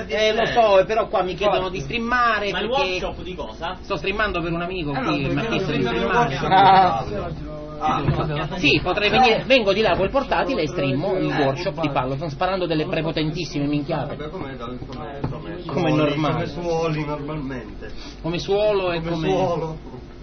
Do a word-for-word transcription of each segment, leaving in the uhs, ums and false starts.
Eh, lo so, però qua mi chiedono di streamare. Ma il workshop di cosa? Sto streamando per un amico Ah, qui no, che mi ha chiesto di perché streamare. ah. Ah. Sì, potrei venire, vengo di là col portatile e streamo il workshop di Pallo. Sto sparando delle prepotentissime minchiate. Come, come, come, Come è normale. Come suoli normalmente. Come suolo e come... come... suolo.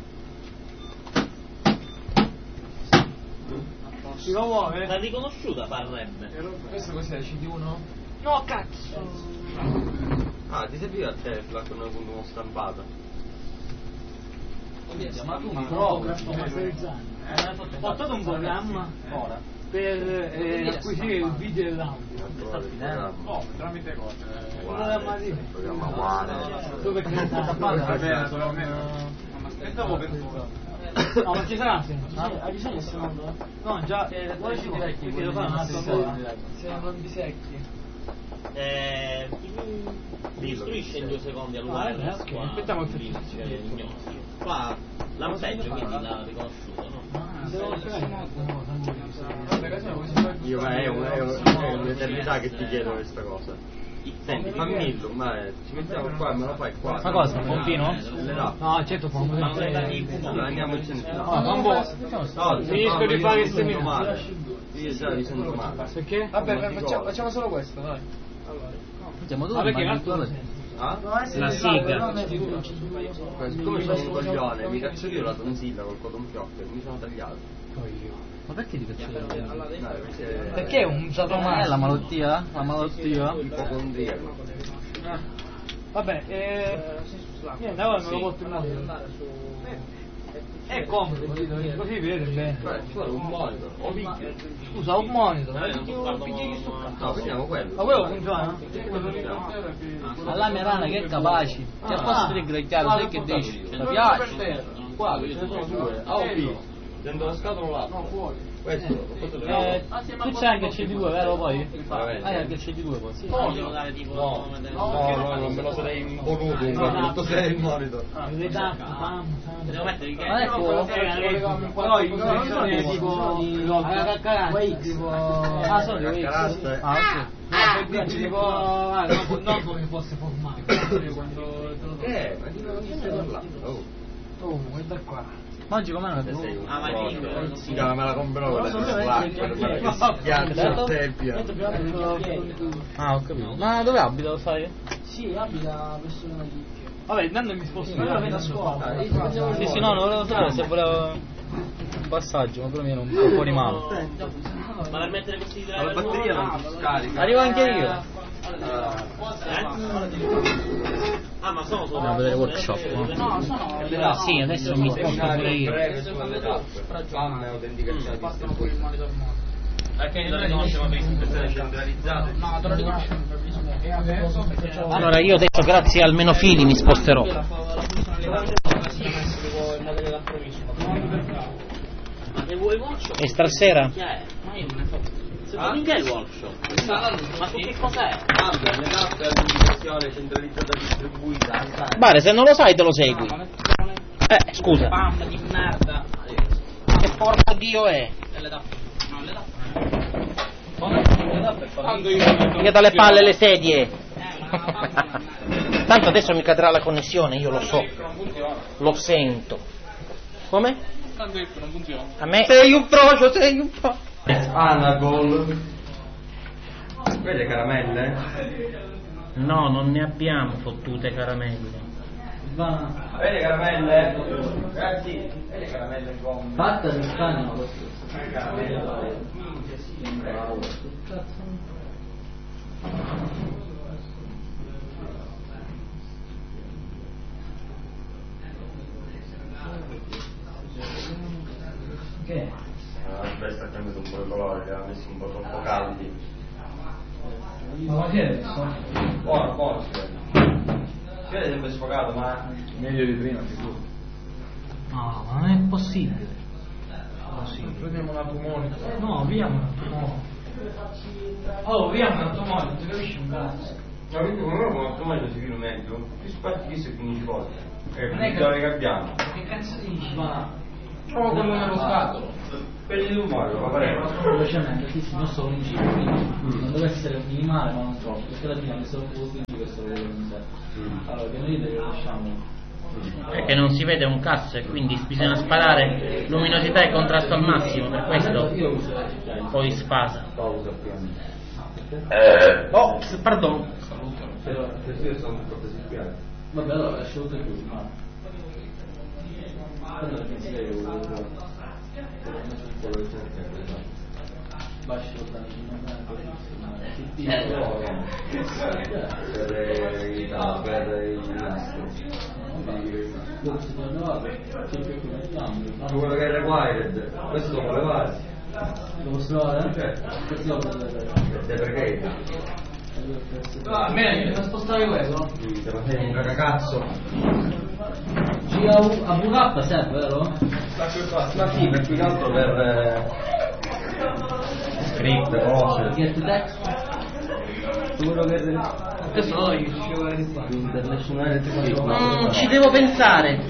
Si lo muove? L'ha riconosciuta parrebbe. Questo cos'è? C D uno? No, cazzo! Ah, ti serviva a Tesla con una punto stampata? Ma tu mi provi, ho portato un programma ora per eh, acquisire il video e l'audio. Oh, tramite cosa? Uguale, programma uguale. Dove cantare? Aspettavo per no, ma ci sarà sempre. Hai bisogno di secondo? No, già, eh, perché devo fare un altro po'. Siamo di secchi. Eh, mi istruisce in due secondi all'uguale Ah, okay. qua. Aspettiamo il lì, c'è il Gnossi. Qua l'arpeggio quindi l'ha riconosciuto, no? Io ma è, un, è, un, è un'eternità che ti chiedo questa cosa. Senti, fammillo, ma è, ci mettiamo qua e me lo fai qua. Ma cosa? Un pompino? No, certo fa un pompino. Andiamo in centro. No, non può. Finisco di fare il seminario. Io già mi sento male. Perché? Vabbè, facciamo, facciamo solo questo, dai. Facciamo due. Perché Ah? La siga. Siccome sono un coglione, mi cazzo io la tonsilla col cotton fioc, mi sono tagliato. Ma perché ti cazzo? Perché... perché è un satomano? È la malattia? La malattia? Ipocondriaco. Vabbè, eh... niente, ora me lo porto in modo. È comodo, così, così vede bene. Un monitor. Scusa, un monitor. No, vediamo quello. Ma quello funziona? Alla mia rana che è capace. Ti posso dire che è chiaro, sai che dici? Mi piace. Quale? Ce ne sono due. A o B? Dentro la scatola là? No, fuori. Questo? Eh, tu c'hai anche il C D due, vero poi? Hai anche il C D due poi? Sì. No, no, non me lo sarei imbonuto un po', sei il monitor. Devo mettere il Ma è fuoco? Però i sono tipo tipo ah sono tipo ah sì per dirci tipo ah non come fosse formale eh ma di non stai parlando oh guarda qua Oggi com'è una ah ma sì me la comprerò ah ho capito ma dove abita lo sai? sì abita presso una chicchia vabbè intanto mi sposto io la vedo a scuola sì sì no non volevo sapere se volevo un passaggio ma per me non un po' di mano ma per mettere questi driver la batteria non si scarica arrivo anche io ah ma sono solo andiamo a vedere il workshop no sono ah sì adesso mi sposto pure io fammi autenticazione di distribuzione perché non riconosciamo per iscrizioni centralizzate no te lo riconosciamo allora io adesso grazie al Menofili mi sposterò ma che vuoi workshop? e stasera? Ma io non ne so secondo me è il workshop? Ma su che cos'è? ah le mappe autenticazione centralizzata distribuita Bare se non lo sai te lo segui eh scusa Pam di merda che porco dio è? le tappe no le tappe mica dalle palle le sedie tanto adesso mi cadrà la connessione io lo so lo sento come? tanto non funziona a me sei un frocio sei un frocio Anagol vede caramelle? no non ne abbiamo fottute caramelle vede caramelle? ragazzi vede caramelle in gomma fatta di stagno caramelle che? aspetta sta cambiato un po' il colore li ha messi un po' troppo caldi ma che è? buono buono si vede si vede sempre sfocato ma meglio di prima sicuro no ma non è possibile prendiamo un altro monitor no via un altro monitor oh via un altro monitor ti capisci un cazzo ma quindi come un altro monitor si chiude meglio più spatti chissà quindici volte è non è che abbiamo che cazzo dici ma trovo quello nello scatolo quelli di un monitor va bene velocemente sì sì non solo un giro quindi non deve essere minimale ma non troppo perché alla fine mi sono un po' Allora, che noi le lasciamo. Perché non si vede un cazzo e quindi bisogna sparare luminosità e contrasto al massimo, per questo poi sfasa. Eh. Oh, pardon. Vabbè, allora lascio tutto qui, ma allora pensiero lascio quello che è required, questo lo può levare. lo posso trovare? Certo. Questo perché? Ah, bene, per spostare questo? Te lo sei un cagacazzo. G A V K serve, vero? Ma sì, per più che altro per eh, script, cose. Get text? Quello che Questo no, io ci devo di qua. internazionale Mm, ci devo pensare.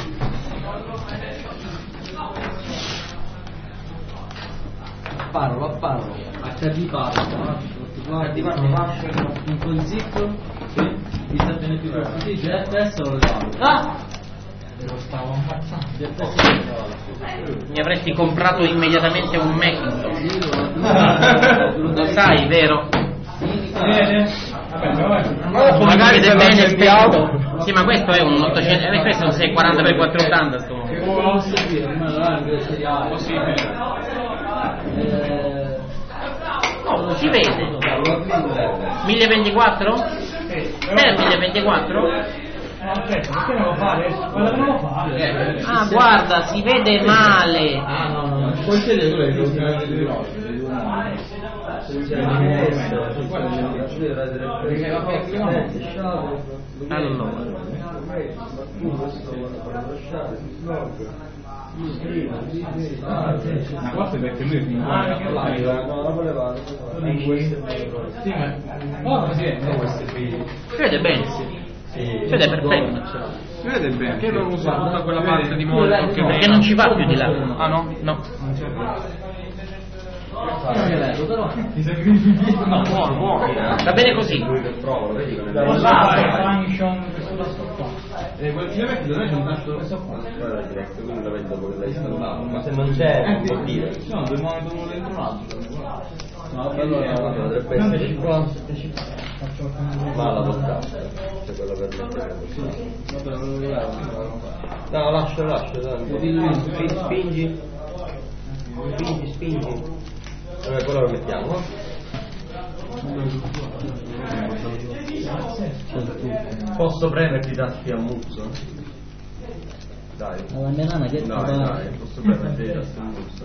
Parlo, parlo. H D parlo. H D parlo, lascio un po' in zitto. Sì. Mi sta bene più forte. Sì, G F S lo levato. Ah! Lo stavo ammazzando. G F S lo levato. Mi avresti comprato immediatamente un Macintosh. Lo sai, vero? Bene. Magari è bene spento. Sì, ma questo è un ottocento, eh, questo è un seicentoquaranta per quattrocentottanta sto. Oh, si vede. mille ventiquattro? È mille ventiquattro? Aspetta, perché non lo fare? Quello che non lo fare? Ah, guarda, si vede male. Ah, no, no, no. Poi c'è quello Allora. Ma forse perché lui fin no, la voleva sì, ma oh, sì, Si vede bene. Si vede perfetto. si vede bene. Perché non usa tutta quella parte di monitor che Perché non ci va più di là. Ah no? No. Ti sacrifichi? No, buono, buono. Va bene così. E quel chilometro dove c'è un tasto questo qua? Ma se non c'è non può dire. Ci sono due monitor uno dentro l'altro. No, allora Dovrebbe esserci qua. Ma la portata c'è quello per mettere. No, lascia, lascia, dai. Spingi. Spingi, spingi. Vabbè, quello lo mettiamo. Posso premerti i tasti a muzzo? Dai. alla mia nana che Dai, dai, posso premerti i tasti a muzzo?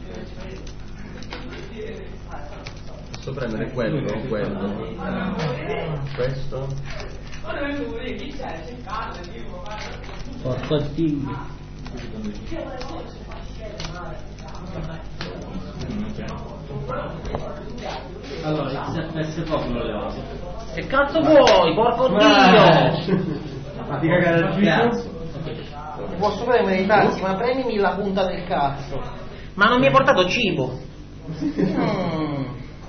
Posso premere quello, quello. Questo. porco figlio. Allora, X F S proprio lo levato. Che cazzo vuoi, porco dio! Fatti cagare il cazzo. Posso premere i tasti, ma premimi la punta del cazzo. Ma non mi hai portato cibo. Mm.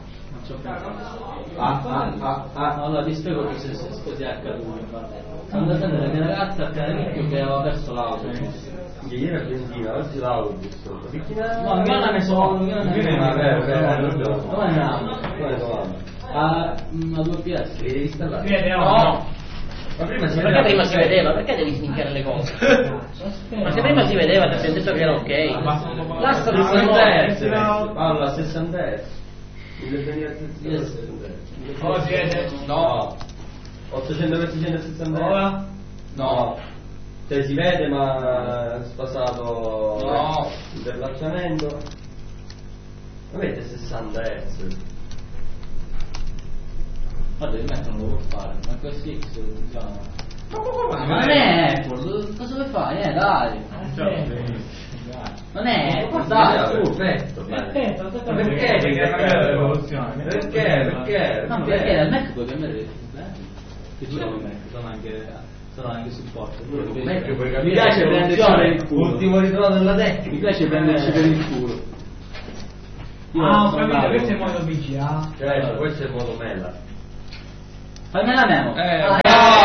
Ah, ah, ah, ah. Allora ti spiego cosa è accaduto. Sono andato a prendere la mia ragazza a Caravicchio che aveva perso l'autobus. Ieri a benzina, oggi l'autobus. No, io non ne so, io non ne so. Dove Dove andiamo? dovevamo? A, a due P S, devi installare. No. Ma prima si Perché prima si vedeva? Perché devi sminchiare le cose? Ma se prima si vedeva ti abbiamo detto che era ok. L'asta di sessanta sessanta hertz. Allora, sessanta hertz. Oh, siete? No. ottocento per seicentosessanta hertz. Ora? No. Cioè si vede ma è spasato No. il relazionamento. Avete sessanta hertz. Guarda, il Mac non lo può fare, ma così diciamo. Ma non è Apple, cosa vuoi fare? Eh dai! Non è Apple, dai! Tu, perfetto. Perché? Perché? Perché? Perché? Perché? No, perché il Mac puoi cambiare che tu hai Mac, sono anche sono anche supporto. Mi piace prenderci per il culo. Ultimo ritrovato della tecnica. Mi piace prenderci per il culo. Ah, ho capito, questo è il modo B G A. Cioè, questo è il modo mela. Fammi la memo. Eh, Ah,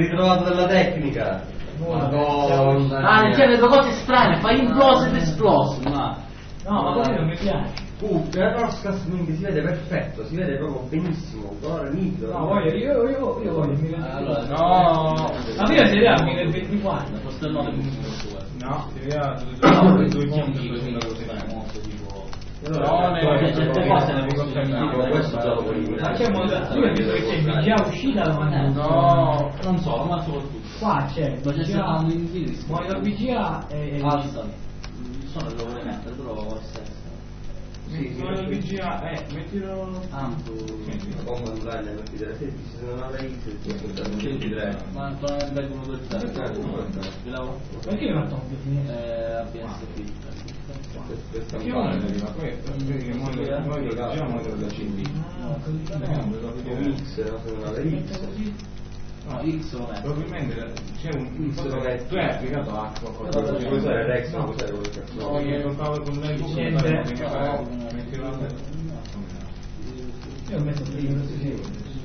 ritrovato della tecnica. Madonna. Ah, c'erano cose strane, fai implose ed esplose, ma... No, ma così non mi piace. Uh, la Roscas si vede perfetto, si vede proprio benissimo, un colore nitido. No, voglio, io, io, io voglio il milleventiventiquattro. Allora, no, la mia si vede al milleventiventiquattro. questo è il nome di questo. No, si vede due punti così una cosa famosa tipo. No, ne certe cose ne questo già lo voglio Ma c'è modo, tu hai visto che c'è già uscita davanti? No, non so, ma soprattutto. Qua c'è Ma c'è stato un indirizzo. monitor V G A e... Alza. Sono il loro mettere, però è stesso. Sì, sì, il V G A, eh, mettilo... Tanto... Pongo un line per vedere se non avrei X ti ho portato un ventitré. Ma non è bello uno due tre. Perché mi ha fatto un po' Eh, A B S P. Questa Che è arriva questo? Vedi che monitor già un monitor da C D. Ah, così. un X, no? Se non avrei X. No, X lo metto. Probabilmente c'è un... X lo metti. Tu hai applicato H o qualcosa. Questo è Rex, No. cos'è quello che No, io contavo con lei con Niente. mettilo a Io ho messo prima, sì.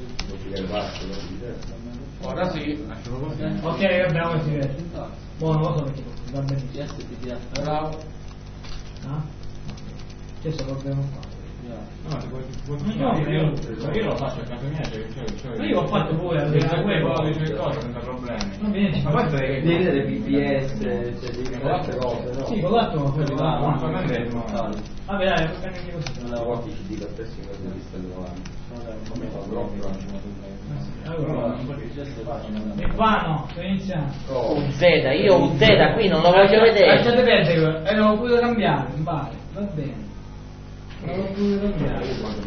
Ora sì, lascialo così. Ok, abbiamo messo diverso. Buono, lo so perché va benissimo. S P D. Bravo. Ah? Adesso lo abbiamo fatto. No, ti puoi, ti puoi No, io, io- io, io lo faccio a casa mia, cioè, cioè, cioè, Ma io l'ho fatto pure, al senza web. cose, cioè, cose, senza problemi. Va bene. Ma questo è Devi vedere B B S, cioè devi vedere altre cose, no? Sì, con l'altro lo fai Ah, là. non è detto. Vabbè, dai, lo prendi così. Non avevo fatto i C D per te, si vede vista il novanta. Come fa proprio? Allora, e qua no, sto iniziando. Oh, Z, io un Z qui non lo voglio vedere. Lasciate perdere, e non lo puoi cambiare, mi pare. Va bene. Non lo puoi cambiare.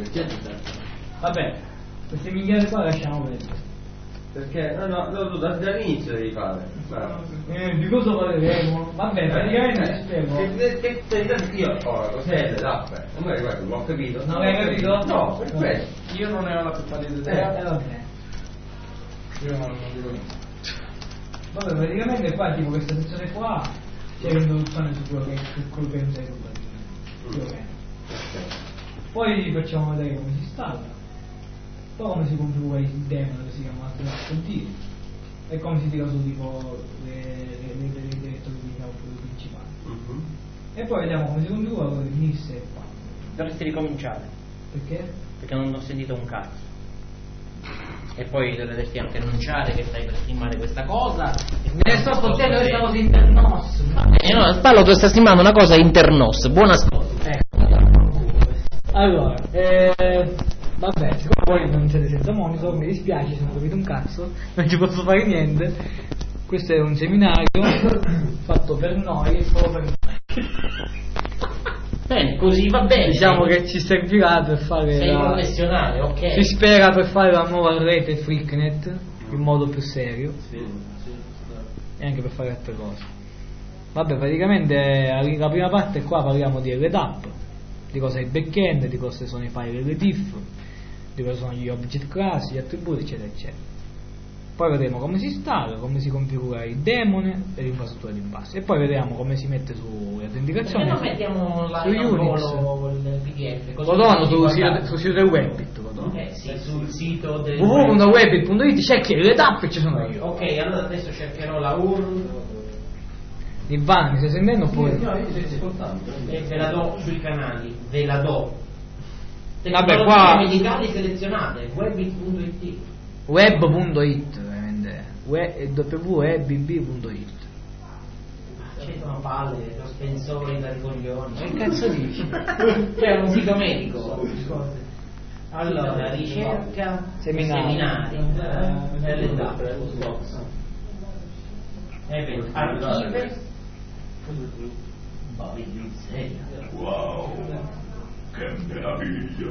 Vabbè, queste migliaia qua lasciamo perdere. perché no, no, no, tu da- dall'inizio devi fare. Eh, di cosa parleremo? Vabbè, praticamente ti spiego. Che, che, che, che io ho la cos'è le tappe, non mi guarda, non ho capito. Non hai capito? No, per questo. Io non ne ho la più pallida idea. Eh, va bene. Io non, non dico niente. Vabbè, praticamente qua tipo questa sezione qua c'è l'introduzione su quello che, su quello che non sei tu. Più o meno. Poi facciamo vedere come si installa, poi come si configura il demo che si chiama Smart Continue e come si tira su tipo le, le, le, le, le direttori diciamo, principali. Mhm. E poi vediamo come si configura con il M I S e qua. Dovresti ricominciare, Perché? perché non ho sentito un cazzo. E poi dovresti anche annunciare che stai per stimare questa cosa. Me ne sto portando questa cosa internos. Eh, no, Paolo, tu stai stimando una cosa internos. Buon ascolto. Allora, eh, vabbè, siccome voi non siete senza monitor, mi dispiace se non capite un cazzo, non ci posso fare niente. Questo è un seminario fatto per noi, solo per noi. Bene, così va bene. Diciamo che ci servirà per fare Sei la... professionale, ok. si spera per fare la nuova rete Freaknet in modo più serio e anche per fare altre cose. Vabbè, praticamente la prima parte qua parliamo di L D A P, di cosa è il backend, di cosa sono i file L T I F, di cosa sono gli object class, gli attributi, eccetera, eccetera. Poi vedremo come si installa, come si configura il demone e l'infrastruttura di base. E poi vediamo come si mette sulle autenticazioni. Perché non mettiamo la su Unix. col P D F? Così Lo danno sul si sito, guarda. sul sito del Webbit. lo danno. Eh sì, sul sito del w w w punto webbit punto it cerchi le tappe e ci sono io. Ok, allora adesso cercherò la U R L Ivano, mi stai sentendo oppure? No, io sto ascoltando. e ve la do sui canali, ve la do. Vabbè, qua- medicali selezionate, webbit punto it. web punto it veramente. w w w punto b b punto it. Ci sono palle, sospensori da ricoglioni. Che cazzo dici? C'è un sito medico. Allora, ricerca Seminari. seminari, eh, L D A P, event, archive, Wow, che meraviglia!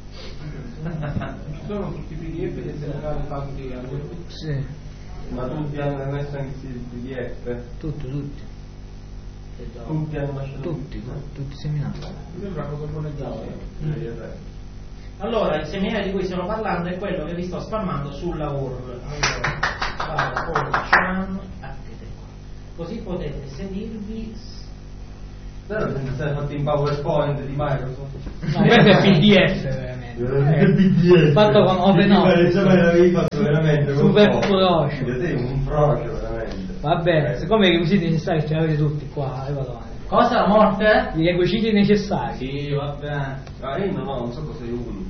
Ci sono tutti i P D F dei seminari fatti a web. Sì, Ma tutti hanno messo anche il P D F? tutti, tutti, Tutti hanno lasciato tutti, tutti i seminari. Mi sembra cosa buona già. Allora, il seminario di cui stiamo parlando è quello che vi sto spammando sulla U R L. Allora, allora, Chan, così potete seguirvi. Però se stai fatti in PowerPoint di Microsoft. No, questo è P D F veramente. veramente. Fatto con Open Office. L'avevi fatto veramente. Super frocio. Sei un frocio veramente. Vabbè, siccome i requisiti necessari ce li avete tutti qua, eh, vado avanti. Cosa? La morte? I requisiti necessari. Sì, vabbè. Ah, io no, non so cosa è uno.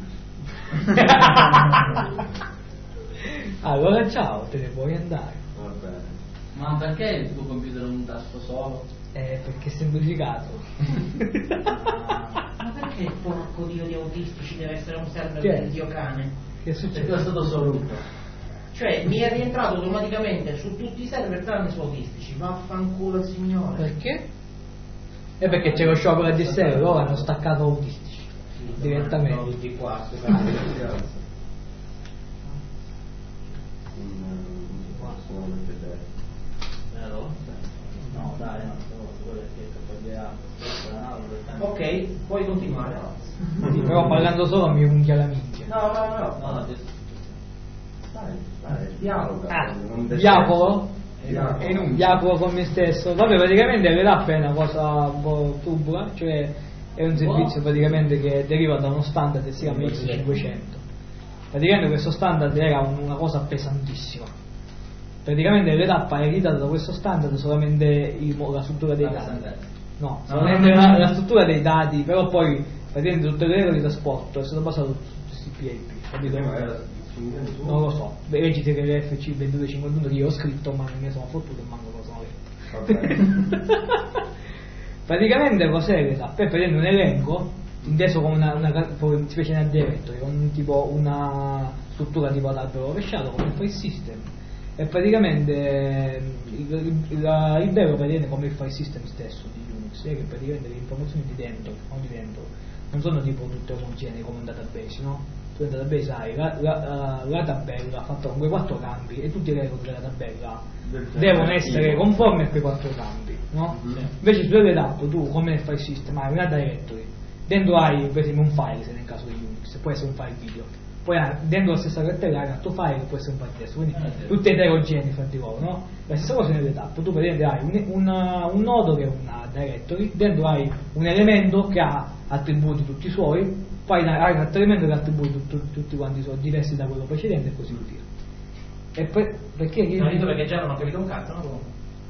Allora ciao, te ne puoi andare. Vabbè. Ma perché il tuo computer è un tasto solo? Eh, perché è semplificato. Ma perché il porco dio di autistici deve essere un server Che è? del dio cane? Che è successo? Perché è stato assoluto. Cioè mi è rientrato automaticamente su tutti i server tranne su autistici. Vaffanculo il signore. Perché? E perché c'è lo sciopero a D S L, loro hanno staccato autistici Sì, direttamente. sono tutti qua, su No, dai, no, ok, puoi continuare. Sì, però parlando solo mi unghia la minchia. No, no, no, no, no. Dai, dai, dialoga. Ah, Non te- diapolo? Dialoga. E non diapolo con me stesso. Vabbè, praticamente le app è una cosa un po' turbola, cioè è un servizio praticamente che deriva da uno standard che si chiama X cinquecento. Praticamente questo standard era un- una cosa pesantissima. Praticamente l'E D A P ha ereditato da questo standard solamente il- la struttura dei dati. No, solamente la, la struttura dei dati, però poi praticamente tutte le regole di trasporto è stato basato su T P I P, capito? Prima era cinquanta su. Non lo so, leggi che l'F C ventidue cinquantuno che io ho scritto ma non mi sono fottuto e manco lo sono letto. Praticamente cos'è l'E D A P? È praticamente un elenco inteso come una, una specie di directory, con un tipo una struttura tipo ad albero rovesciato come il file system. E praticamente il, il, il, il vero praticamente come il file system stesso di Unix è che praticamente le informazioni di dentro, non di dentro, non sono tipo tutte omogenee come un database, no? Tu nel database hai la, la, uh, la tabella fatta con quei quattro campi e tutti i record della tabella devono essere conformi a quei quattro campi, no? Mm-hmm. Invece su L D A P tu come nel file system hai una directory, dentro hai per esempio un file se nel caso di Unix, può essere un file video. Poi dentro la stessa cartella hai un altro file, può essere un file testo, quindi tutte eterogenee fra di loro, no? La stessa cosa nelle tappe, tu praticamente hai un, una, un nodo che è una directory, dentro hai un elemento che ha attributi tutti i suoi, poi hai un altro elemento che ha attributi tutti, tutti quanti sono diversi da quello precedente e così via. E per, perché? Non dico perché già non ho capito un cazzo, no?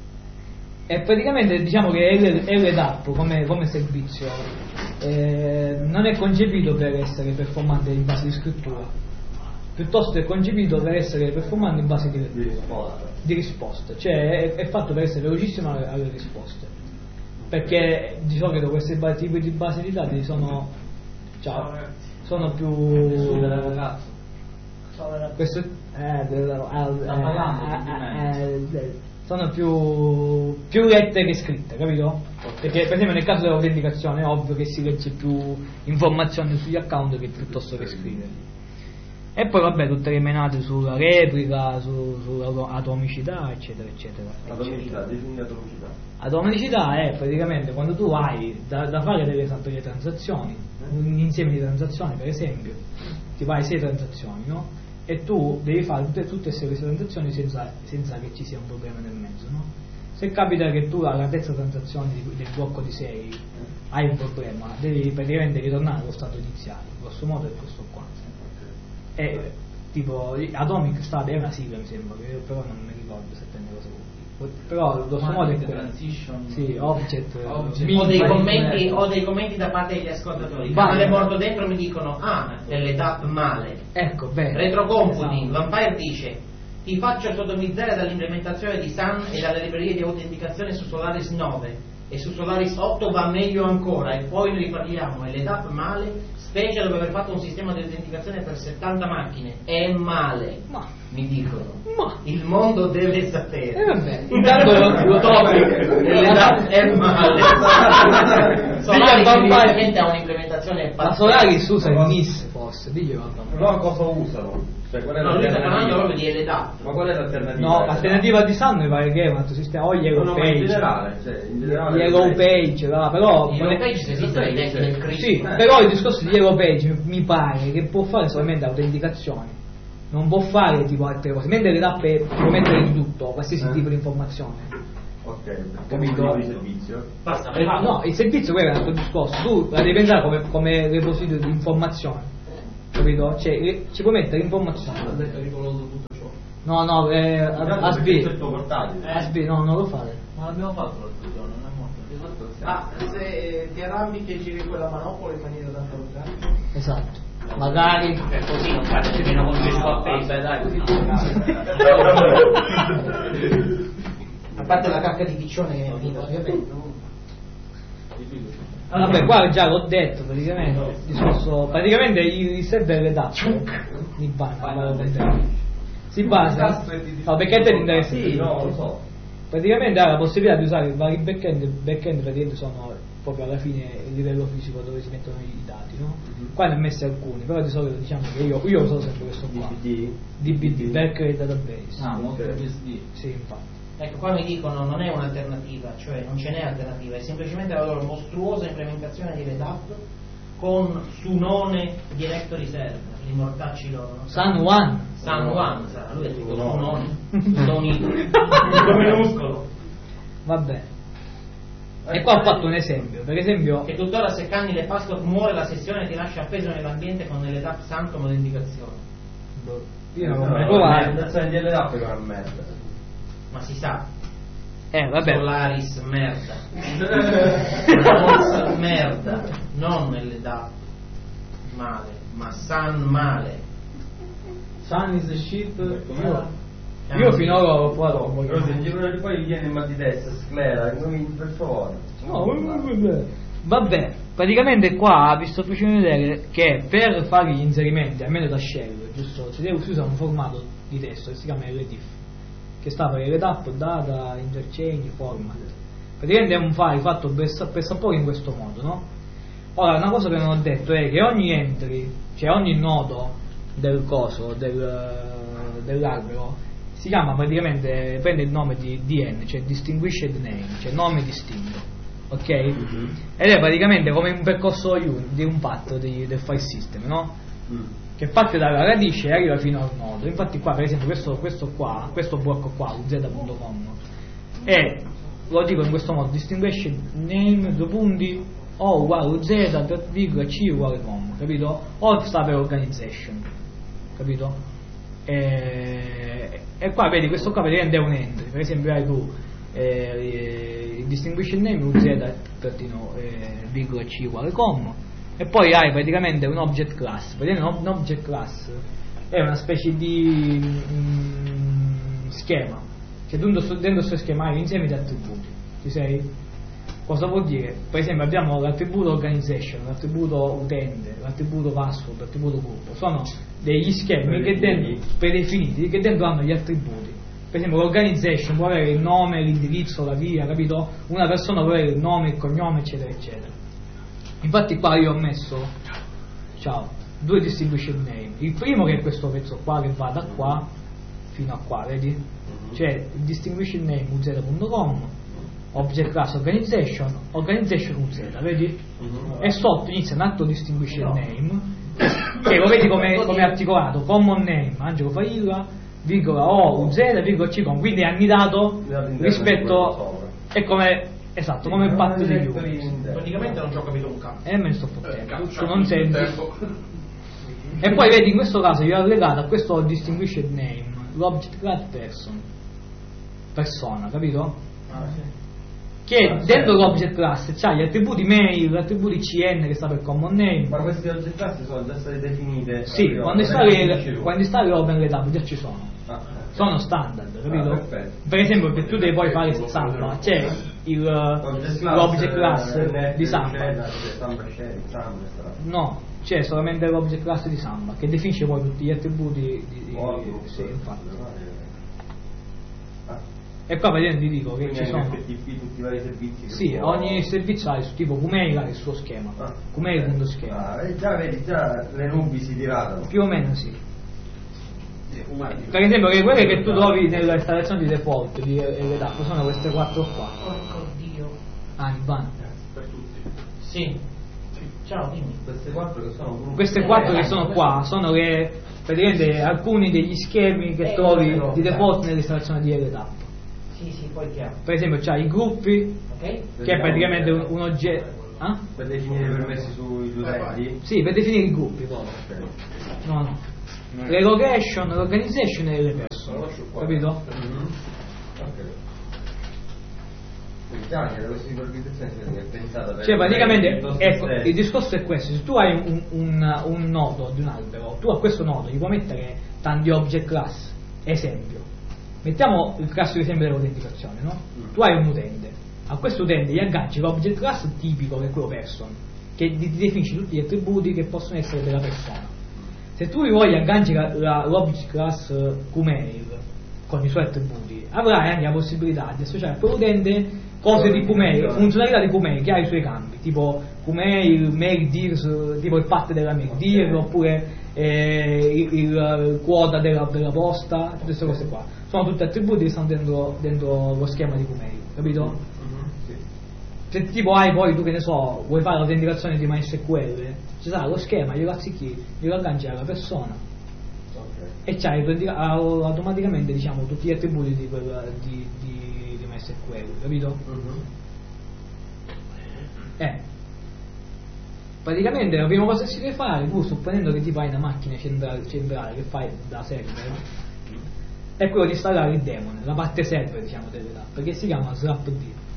E praticamente diciamo che L D A P come, come servizio eh, non è concepito per essere performante in base di scrittura, piuttosto è concepito per essere performante in base di lettura, Di risposta. di risposta, cioè è, è fatto per essere velocissimo alle, alle risposte, perché di solito questi ba- tipi di basi di dati sono, ciao, sono più questo eh, eh, eh, sono più, più lette che scritte, capito? Perché per esempio nel caso dell'autenticazione è ovvio che si legge più informazioni sugli account che piuttosto che scrivere. E poi vabbè tutte le menate sulla replica, su, sull'atomicità eccetera eccetera. Atomicità, defini atomicità. Atomicità è praticamente quando tu hai da, da fare delle, delle transazioni, un insieme di transazioni per esempio, ti fai sei transazioni, no? E tu devi fare tutte, tutte queste transazioni senza, senza che ci sia un problema nel mezzo, no? Se capita che tu alla terza transazione di, del blocco di sei hai un problema, devi praticamente ritornare allo stato iniziale, grosso modo è questo qua. E tipo Atomic State è una sigla mi sembra, che io però non mi ricordo esattamente cosa vuol dire. Però grosso modo è quello. Transition. Sì, object, Object. min- Ho dei, min- commenti, ho dei commenti da parte degli ascoltatori. Il Vai. canale morto dentro mi dicono: ah, delle tap male. Ecco, bene. Retrocomputing, Esatto. Vampire dice: ti faccio sodomizzare dall'implementazione di Sun e dalle librerie di autenticazione su Solaris nove e su Solaris otto va meglio ancora e poi ne riparliamo. E le tap male, specie dopo aver fatto un sistema di autenticazione per settanta macchine, è male. Ma, Mi dicono. ma. Il mondo deve sapere. E vabbè, intanto lo, lo Topic, le tap è male. Solaris evidentemente ha un'implementazione La pazzesca. Solaris usa il N I S forse, diglielo. Però cosa usano? Cioè, qual è No, lui sta parlando l'alternativa? proprio di L D A P. Ma qual è l'alternativa? No, l'alternativa di Sun mi pare che è un altro sistema, o gli No, Yellow no, ma in Page. generale, cioè, in generale. Gli Yellow Page, va, però. Il Yellow Page esiste nei tempi del Cristo. Sì, però il discorso di Yellow Page mi- mi pare che può fare solamente autenticazioni, non può fare tipo altre cose, mentre le tappe può mettere di tutto, qualsiasi Eh. tipo di informazione. Ok, Capito? come di servizio. Basta, Eh, no, il servizio quello è un altro discorso, tu la devi pensare come, come repository di informazione. capito? Cioè, ci puoi mettere informazioni. Ha detto pericoloso tutto ciò. No, no, eh, A S B. il tuo portatile. A S B, no, non lo fare. Ma l'abbiamo fatto l'altro giorno, non è morto. Ah, se ti arrambichi e giri quella manopola in maniera da affrontare. Esatto. Magari Per così non faccio meno con il suo appeso. A parte la cacca di piccione che è finita, ovviamente. vabbè, qua già l'ho detto praticamente. Il discorso, praticamente il server le dà di banca. Si basa. No, perché a te ti interessa? Sì, no, lo so. Praticamente ha la possibilità di usare i vari backend. Il backend praticamente sono proprio alla fine il livello fisico dove si mettono i dati, no? Mm-hmm. Qua ne ho messi alcuni, però di solito diciamo che io, io uso sempre questo qua. D B D? D B D, Backend Database. Ah, molto B S D. Sì, infatti. Ecco, qua mi dicono non è un'alternativa, cioè non ce n'è alternativa, è semplicemente la loro mostruosa implementazione di Redap con Sunone Directory Server, li mortacci loro. No? Sun One. Sun One sarà, lui è tutto Sunone, tutto unito, tutto minuscolo. Va bene. E qua ho fatto un esempio, per esempio che tuttora se canni le password muore la sessione e ti lascia appeso nell'ambiente con le tap santo come indicazione. Io non ho mai provato. L'ambientazione di L D A P è una merda. Ma si sa. Eh, vabbè. Solaris merda. Solaris merda, non L D A P male, ma Sun male. Sun is the shit. Io, io finora ho provato. Però se gli poi viene il mal di testa, sclera, per favore. No, vabbè, praticamente qua vi sto facendo vedere che per fare gli inserimenti, almeno da shell, giusto, si deve usare un formato di testo che si chiama L D I F, che sta per Redap, Data, Interchange, Format. Praticamente è un file fatto pressappoco in questo modo, no? Ora, una cosa che non ho detto è che ogni entry, cioè ogni nodo del coso, del, dell'albero, si chiama praticamente, prende il nome di D N, cioè Distinguished Name, cioè nome distinto, ok? Mm-hmm. Ed è praticamente come un percorso di un path di, del file system, no? Mm. Che parte dalla radice e arriva fino al nodo. Infatti qua per esempio questo, questo qua, questo blocco qua, u z punto com, e lo dico in questo modo: Distinguished Name, due punti, O uguale uz, virgola C uguale com, capito? O sta per organization, capito? E, e qua vedi, questo qua praticamente è un entry. Per esempio hai tu eh, il distinguished name uz trattino eh, virgola c uguale com, e poi hai praticamente un object class. Praticamente un object class è una specie di mm, schema, cioè dentro questo schema hai un insieme di attributi. Ci sei? Cosa vuol dire? Per esempio abbiamo l'attributo organization, l'attributo utente, l'attributo password, l'attributo gruppo. Sono degli schemi che dentro, predefiniti, che dentro hanno gli attributi. Per esempio l'organization può avere il nome, l'indirizzo, la via, capito? Una persona può avere il nome, il cognome, eccetera, eccetera. Infatti qua io ho messo, ciao, due distinguished name. Il primo che è questo pezzo qua che va da qua fino a qua, vedi? Cioè il distinguished name u z punto com, object class organization, organization uz, vedi? Uh-huh. E sotto inizia un altro distinguished no. name, che lo vedi come è articolato: common name, Angelo Failla, virgola O, uz, virgola C com, quindi è annidato rispetto, è come, esatto, come il patto degli utenti. Praticamente non ci ho capito un cazzo. E me ne sto fottendo, tu non senti. E poi vedi, in questo caso io ho legato a questo distinguished name l'object class person, persona, capito? Ah, sì. Che ah, dentro l'object class c'ha gli attributi mail, gli attributi C N che sta per common name. Ma questi object class sono già state definite? Sì, quando installi, quando installi OpenRedap già ci sono. Ah, sono standard, capito? Ah, per esempio, che tu devi poi fare Samba, c'è il, l'object class eh, di Samba. No, c'è solamente l'object class di Samba che definisce poi tutti gli attributi di, di, oh, di sì, infatti. E qua praticamente ti dico che quindi ci sono F T P, tutti i vari servizi. Sì, ogni servizio ha il tipo Kumeila che è il suo schema. Ah, Kumeila.schema. Ah, già vedi, già le nubi si diradano. Più o meno sì. Per esempio che quelle che tu trovi nella installazione di default di L D A P sono queste quattro qua. Porco Dio. Ah, il ban. Per tutti. Sì. Ciao, dimmi. Queste quattro che sono gruppi. Queste quattro che sono qua sono le, praticamente alcuni degli schemi che eh, trovi di default nell'installazione di L D A P. Sì, sì, poi chiaro. Per esempio c'ha i gruppi, okay, che è praticamente un, un oggetto. Ah? Per definire i permessi sui utenti? Sì, per definire i gruppi poi. No, no. Le location, l'organization e le persone. Capito? Mm-hmm. Ok. Cioè praticamente ecco, il discorso è questo: se tu hai un, un, un nodo di un albero, tu a questo nodo gli puoi mettere tanti object class. Esempio, mettiamo il classico esempio dell'autenticazione, no? Mm. Tu hai un utente, a questo utente gli agganci l'object class tipico che è quello person, che ti definisce tutti gli attributi che possono essere della persona. Se tu gli vuoi agganci la, la, l'object class Qmail con i suoi attributi, avrai anche la possibilità di associare a quell'utente cose di Qmail, funzionalità di Qmail che ha i suoi campi, tipo Qmail, mail deals, tipo il path della mail deal, oppure eh, il, il, il quota della, della posta, tutte queste cose qua. Sono tutti attributi che stanno dentro, dentro lo schema di Qmail, capito? Mm-hmm, sì. Se tipo hai poi, tu che ne so, vuoi fare l'autenticazione di MySQL, ci sarà lo schema, glielo azzicchi, glielo agganci alla persona. Okay. E c'hai automaticamente, diciamo, tutti gli attributi di quella di, di S Q L, capito? Uh-huh. Eh praticamente la prima cosa che si deve fare, tu supponendo che tipo hai una macchina centrale, centrale che fai da server, è quello di installare il daemon, la parte server diciamo dell'app, perché si chiama slapd.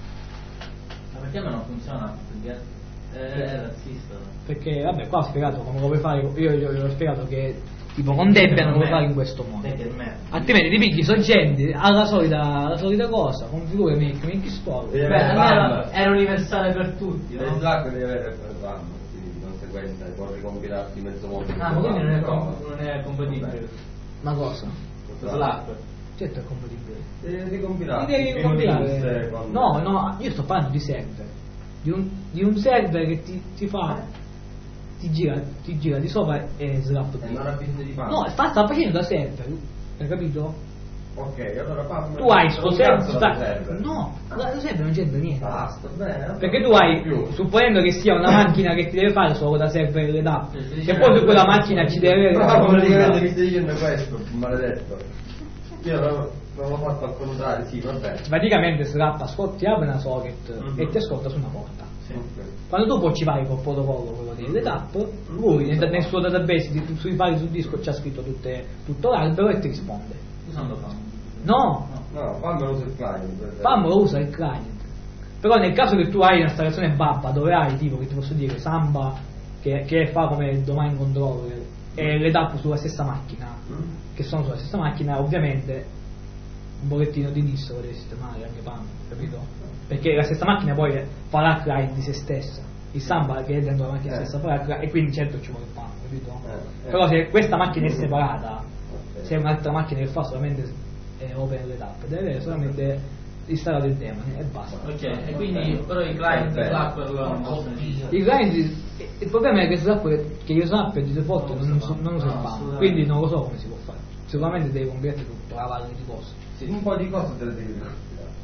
Ma perché non funziona? Perché è razzista. Perché vabbè, qua ho spiegato come lo puoi fare, io gli ho spiegato che tipo con Debian lo puoi fare in questo modo, altrimenti ti pigli sorgenti alla solita, alla solita cosa, configura make, make store. Beh, allora era universale per tutti, no? Il Slack deve avere il RAM, quindi di conseguenza può ricompilarti mezzo mondo. Ah, ma quindi non è, com- non è compatibile. Ma cosa? Slack. Certo è compatibile. Devi ricompilare. Devi ricompilare. No, no, io sto parlando di server. Di un, di un server che ti, ti fa ti gira, ti gira di sopra e slap. E non ha bisogno di fare. No, sta, sta facendo da server, hai capito? Ok, allora fa. Tu hai sto server, server. No, lo server non c'entra niente. Basta, bene. Perché tu hai, più. supponendo che sia una macchina che ti deve fare solo da server le app, e poi su quella macchina ci deve avere. Ma praticamente mi stai dicendo questo, maledetto. Io non l'ho fatto al contrario, sì, vabbè. Praticamente slap ascolti, apre una socket mm-hmm. e ti ascolta su una porta. Sì. Okay. Quando tu poi ci vai col protocollo quello di letap, lui nel, nel suo database di, sui file sul disco c'ha scritto tutte, tutto l'albero e ti risponde. Usando P A M? No, no, P A M lo usa il client. P A M lo usa il client. Però nel caso che tu hai un'installazione Babba dove hai tipo che ti posso dire Samba che, che fa come domain controller e letap sulla stessa macchina, mm. che sono sulla stessa macchina, ovviamente un pochettino di distro deve sistemare anche P A M, capito? Perché la stessa macchina poi fa l'upgrade di se stessa, il Samba che è dentro la macchina eh. stessa fa l'upgrade e quindi certo ci vuole P A M, capito? Eh. Però se questa macchina è separata, okay. se è un'altra macchina che fa solamente eh, open letap, deve avere solamente installato il daemon e basta. Ok, e quindi però i client di Slack non possono esistere. I client, il problema è che Slack che io sappia di default non, non, non usa il P A M, quindi non lo so come si può fare. Sicuramente devi convertire tutto, la valle di cose. Sì, un po' di cose te le devi fare.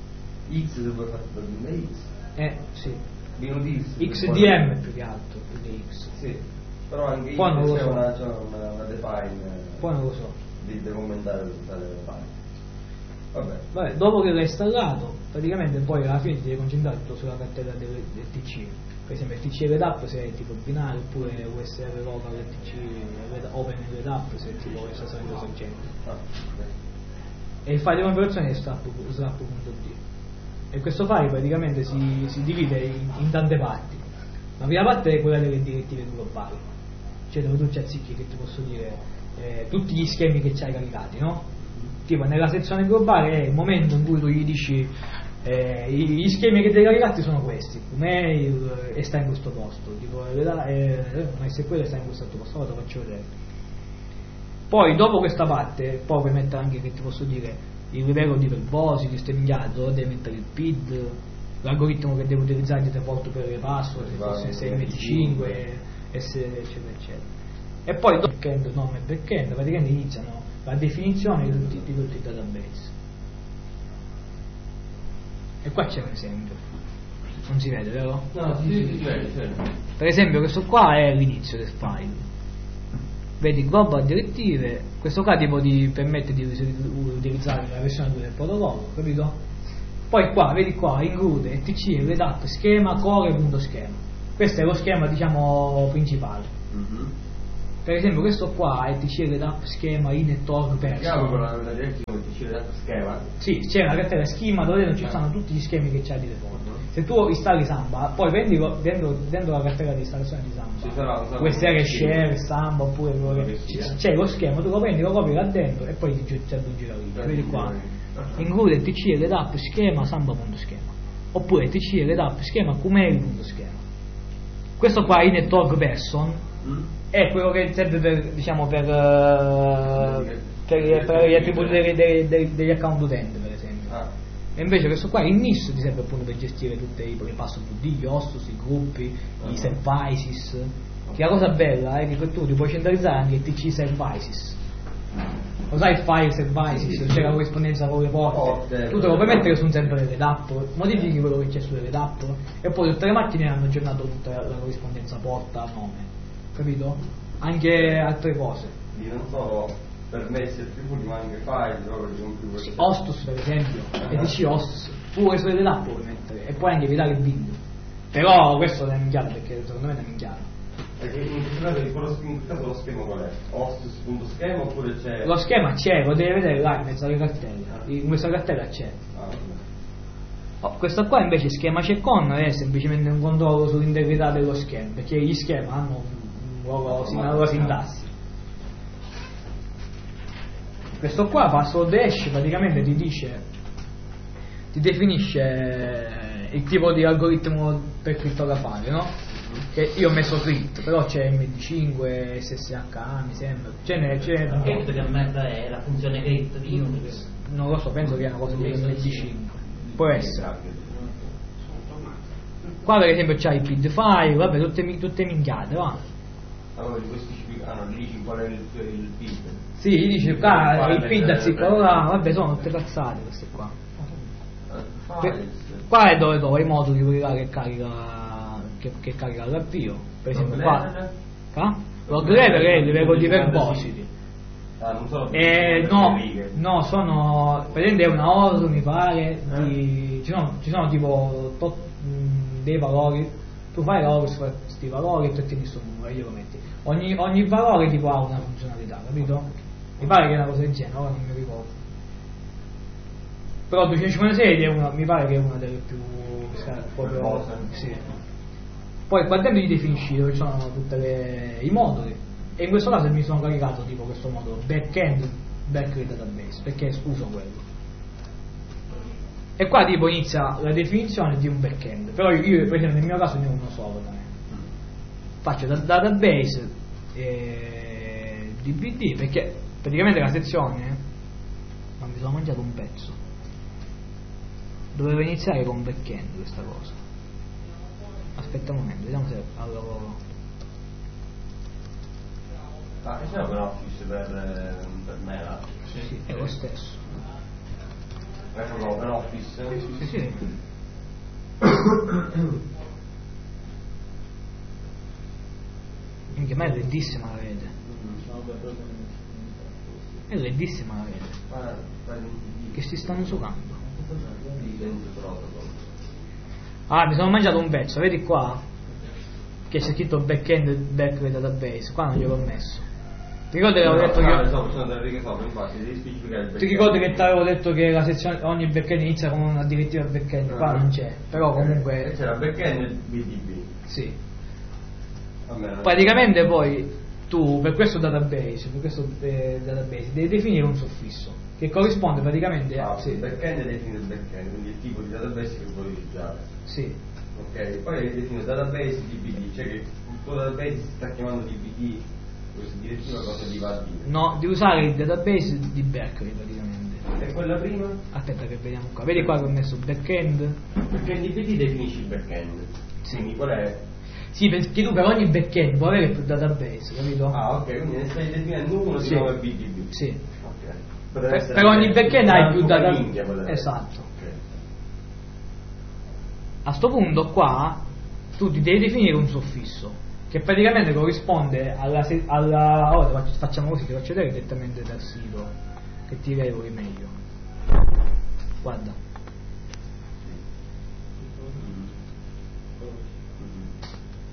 X se puoi fare per X. Eh, sì. X. X D M più che altro, più che X. Sì. Però anche X c'è so. una, c'è una, una define. Poi non lo so. Di commentare tutte le define. Vabbè. Vabbè, dopo che l'hai installato, praticamente poi alla fine ti devi concentrare tutto sulla cartella del, del T C. Per esempio il T C Redap se è tipo binario, oppure U S R local del T C Open Redap se è tipo essenzialmente sorgente. Ah, okay. E il file di configurazione è slap punto d. E questo file praticamente si, si divide in, in tante parti. La prima parte è quella delle direttive globali, cioè dove tu ci azzicchi, che ti posso dire, eh, tutti gli schemi che ci hai caricati, no? Tipo nella sezione globale è il momento in cui tu gli dici eh, gli schemi che ti hai caricati sono questi, mail e sta in questo posto, tipo eh, MySQL sta in questo posto, ora te lo faccio vedere. Poi dopo questa parte poi puoi mettere anche, che ti posso dire, il livello di verbosi, di stemmiato, devi mettere il P I D, l'algoritmo che devo utilizzare di default per le password, se fosse S M T cinque, S, eccetera eccetera. E poi dopo backend, nome e backend, praticamente iniziano la definizione di tutti, di tutti i database. E qua c'è un esempio, non si vede, vero? No, sì, sì, si vede, si vede. Per esempio questo qua è l'inizio del file. Vedi global direttive, questo qua tipo ti permette di utilizzare la versione due del protocollo, capito? Poi qua, vedi qua, include etc, redapt, schema, core.schema. Questo è lo schema, diciamo, principale. Mm-hmm. Per esempio questo qua è T C L D A P schema in e torg Vediamo con person. la, la direttiva T C L D A P schema. Sì, c'è una cartella schema dove non ci stanno tutti gli schemi che c'hai di default. Se tu installi Samba, poi prendi dentro, dentro la cartella di installazione di Ci Samba, sarà un può essere share, Samba oppure quello che che sia. c'è lo schema, tu lo prendi, lo copi là dentro e poi ti ti aggiungi la lista. Vedi qua, include T C L D A P schema samba.schema oppure T C L D A P schema kumeli.schema. Questo qua in e torg person Mm? è quello che serve per, diciamo, per, uh, per, per gli attributi degli, degli, degli, degli account utente, per esempio. Ah. E invece questo qua in N I S ti serve appunto per gestire tutti i password due D, gli hostus, i gruppi, Uh-huh. i services. Che la cosa bella è che tu ti puoi centralizzare anche il T C services. Lo sai il file services, c'è la corrispondenza con le porte, Porte, tu te lo puoi mettere su un server Red Hat, modifichi quello che c'è su Red Hat e poi tutte le macchine hanno aggiornato tutta la corrispondenza porta, nome, capito? Anche altre cose. Di non solo permessi e attributi ma anche file proprio di computer. Hostus per esempio, e dici hostus, tu vuoi sulle l'app puoi mettere e puoi anche evitare il bind. Però questo è minchiato perché secondo me è minchiato. In questo caso lo schema qual è? Hostus.schema oppure c'è. Lo schema c'è, lo devi vedere là in mezzo alle cartelle. In questa cartella c'è. Ah, vabbè. Oh, questo qua invece schema check-on è semplicemente un controllo sull'integrità dello schema, perché gli schema hanno un loro, una loro sintassi. Questo qua password hash praticamente ti dice, ti definisce il tipo di algoritmo per crittografare, no? Che io ho messo crypt, però c'è M D cinque, S S H mi sembra, ce n'è, c'è Crypt che merda è la funzione crypt di Unix? non lo so, penso che è una cosa di M D cinque, può essere. Qua per esempio c'hai i P I D file, vabbè, tutte, tutte minchiate, va. Allora di questi ah, non dici qual è il, il P I D? Sì, gli dice qua il P I D azziccato là, vabbè, sono tutte cazzate queste qua. Que- qua è dove trovo i moduli quelli là che carica che, che carica l'avvio, per esempio qua. Ah? Log level è il livello di verbosity. Ah, non sono Eh, no, no, sono praticamente è una O R mi pare di, ci, sono, ci sono tipo tot, mh, dei valori, tu fai la O R su questi valori e tu ottieni questo numero e glielo metti. Ogni, ogni valore tipo ha una funzionalità, capito? Mi pare che è una cosa del genere, ora non mi ricordo. Però duecentocinquantasei è una, mi pare che è una delle più proprio, sì. Poi qua dentro gli definisci dove ci sono tutti i moduli e in questo caso mi sono caricato tipo questo modulo backend backend database perché uso quello e qua tipo inizia la definizione di un backend, però io, io per esempio nel mio caso ne ho uno solo faccio da database e D B D perché praticamente la sezione ma mi sono mangiato un pezzo, doveva iniziare con backend questa cosa. Aspetta un momento, vediamo se avevo. Ah, che c'è un Office per, per me là? Sì, sì, è lo stesso. Ecco l'Open Office? Sì, sì, sì. Minchia, ma è reddissima la rete. È reddissima la rete. Che si stanno sucando. Ah, mi sono mangiato un pezzo, vedi qua? Che c'è scritto backend back database, qua non gliel'ho messo. Ti ricordi che avevo detto che. Ti ricordi che ti avevo detto che la sezione ogni backend inizia con una direttiva backend, qua non c'è, però comunque. C'era backend e B D B. Sì. Praticamente poi tu per questo database, per questo eh, database devi definire un suffisso che corrisponde praticamente a. Ah, sì, backend define il backend, quindi il tipo di database che vuoi utilizzare. Sì. Ok, poi define database D B D, cioè che il tuo database si sta chiamando D B D, questa direttiva cosa gli va a dire? No, di usare il database di Berkeley praticamente. E quella prima? Aspetta che vediamo qua, vedi qua che ho messo backend. Perché in D B D definisci il backend. Sì. Quindi qual è? Sì, perché tu per ogni backend puoi avere più database, capito? Ah, ok, quindi ne stai definendo uno si Sì. chiama B D B. Sì. Ok. Per, per ogni backend hai più database. database. Esatto. Ok. A sto punto qua tu ti devi definire un suffisso che praticamente corrisponde alla, se- alla ora faccio- facciamo così, ti faccio vedere direttamente dal sito che ti regoli meglio. Guarda,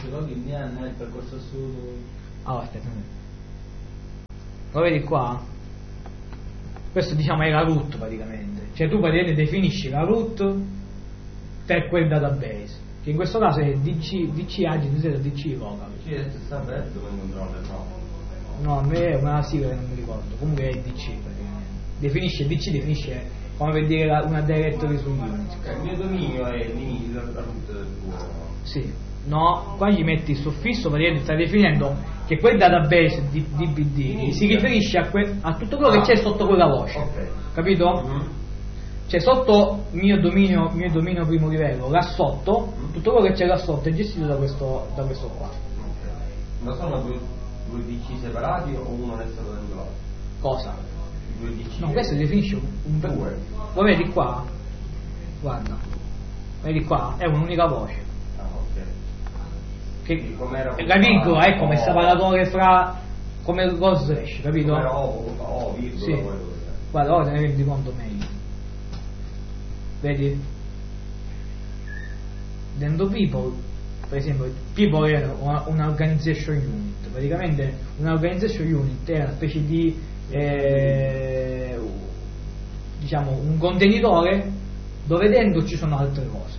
login D N il percorso assoluto. Allora aspetta, lo vedi qua? Questo diciamo è la root praticamente, cioè tu praticamente definisci la root per quel database, che in questo caso è D C, D C agent zero D C local. D C adesso sta aperto con il controller, no? No, a me è una sigla che non mi ricordo, comunque è D C praticamente. Definisce D C, definisce come per dire la, una directory su Unix. Ok, il mio dominio è l'inizio della root del tuo. Sì, no, qua gli metti il suffisso, praticamente stai definendo che quel database di D B D si riferisce a, que, a tutto quello che c'è sotto quella voce, okay. Capito? Mm-hmm. Cioè sotto mio dominio, mio dominio primo livello, là sotto, mm-hmm. tutto quello che c'è là sotto è gestito da questo, da questo qua. Okay. Ma sono due, due D C separati o uno adesso dentro l'altro? Cosa? Due D C. No, questo definisce un, un due. Lo vedi qua? Guarda, vedi qua, è un'unica voce. Che la virgola è come separatore fra come lo slash, capito? Come o, o, virgola, sì. Guarda, ora te ne rendi conto meglio. Vedi? Dentro people, per esempio, people è un'organization unit. Praticamente un'organization unit è una specie di eh, diciamo un contenitore dove dentro ci sono altre cose.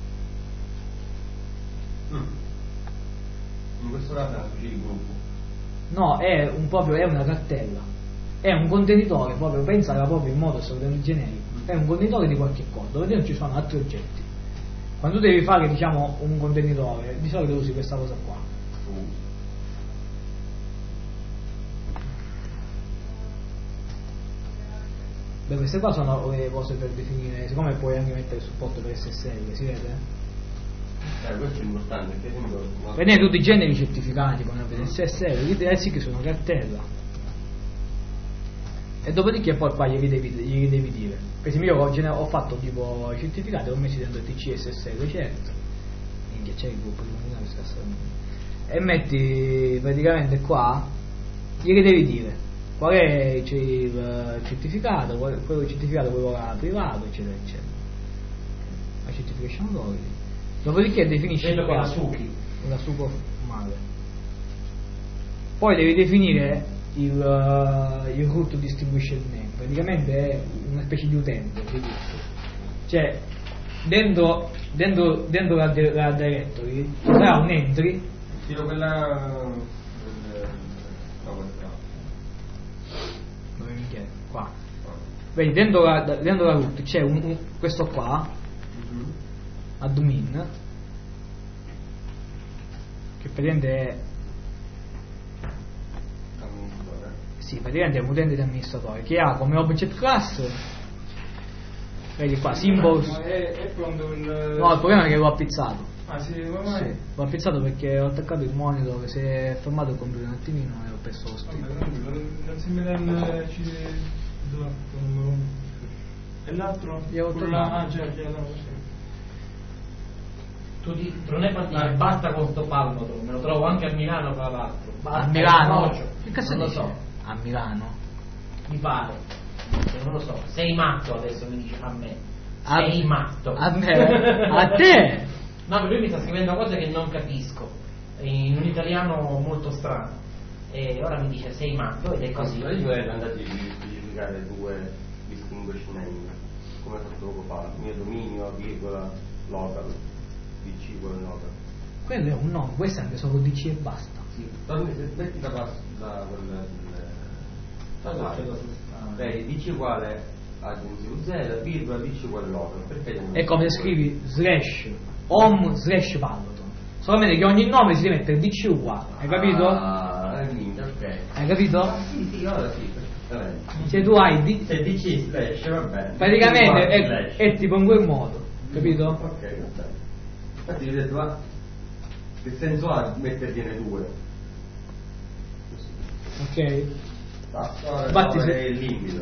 Mm. In questo caso è una specie di gruppo. No, è un proprio è una cartella. È un contenitore, proprio pensala proprio in modo assolutamente generico. È un contenitore di qualche cosa, dove dentro ci sono altri oggetti. Quando devi fare, diciamo, un contenitore, di solito usi questa cosa qua. Uh. Beh, queste qua sono le cose per definire, siccome puoi anche mettere supporto per S S L, si vede? Eh, questo è importante, perché esempio, vedete tutti i generi certificati come S S L, gli diversi che sono cartella. E dopodiché poi qua glieli devi, glieli devi dire. Per esempio io ho, ho fatto tipo i certificati, ho messi dentro T C S S L, certo. Minchia, c'è il gruppo di comunità, e metti praticamente qua, glieli devi dire qual è il certificato, qual, quello il certificato quello privato, eccetera, eccetera. La certification authority. Dopodiché definisci quello qua che la suki la suco male. Poi devi definire il, uh, il root distinguished name, praticamente è una specie di utente, cioè dentro, dentro, dentro la, la directory ci sarà un entry. Tiro quella dove mi chiede? Qua. Vedi, dentro la, dentro la root c'è un, un, questo qua, mm-hmm. admin, che praticamente è amministratore. Sì, praticamente è un utente di amministratore che ha come object class, vedi qua, symbols. Ma è, è pronto il... No, il problema è che l'ho appizzato. Ah sì, ormai? Sì, l'ho appizzato perché ho attaccato il monitor, che si è fermato il computer un attimino e ho perso lo stile. Non si mette il C D numero uno. E l'altro? Ah, già, già, no, tu di, non è partito, basta con sto palmo, me lo trovo anche a Milano tra l'altro. A Milano? Che cazzo non lo so. A Milano? Mi pare. Non lo so. Sei matto adesso mi dice a me. A Sei matto. A me? A te? No, perché lui mi sta scrivendo cose che non capisco. In un italiano molto strano. E ora mi dice sei matto ed è così. Ma io ero andato a specificare due distinguished name, come ho fatto poco fa, mio dominio, virgola, local. D C quello local. Quello è un nome, questo è anche solo D C e basta. Sì, metti da qua da quel vedi D C uguale aggiungi Z, virgola D C uguale local. Perché è come se scrivi slash home slash Palloton, solamente che ogni nome si deve mettere D C uguale, hai capito? Ah, ok. Hai capito? Sì, sì, ora sì, perfettamente. Se tu hai D... se D C slash va bene. Praticamente è, è tipo in quel modo, capito? Ok, va bene. Infatti io ho detto, ma che senso ha mettergliene due? Ok. Basta, Infatti se... è il limito.